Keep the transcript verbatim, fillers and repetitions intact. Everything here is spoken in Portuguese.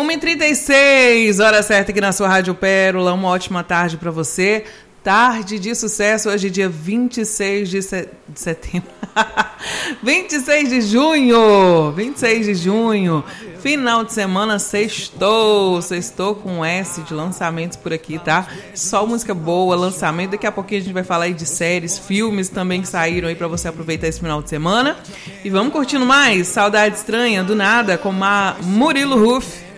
uma e trinta e seis, hora certa aqui na sua Rádio Pérola. Uma ótima tarde para você. Tarde de sucesso, hoje dia vinte e seis de setembro. vinte e seis de junho. vinte e seis de junho. Final de semana, sextou. Sextou com S de lançamentos por aqui, tá? Só música boa, lançamento. Daqui a pouquinho a gente vai falar aí de séries, filmes também que saíram aí pra você aproveitar esse final de semana. E vamos curtindo mais Saudade Estranha, do nada, com a Murilo Huff.